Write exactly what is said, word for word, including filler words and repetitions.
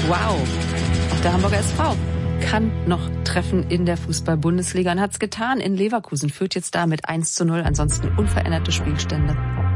Wow, auch der Hamburger S V kann noch treffen in der Fußball-Bundesliga und hat's getan. In Leverkusen führt jetzt da mit eins zu null, ansonsten unveränderte Spielstände.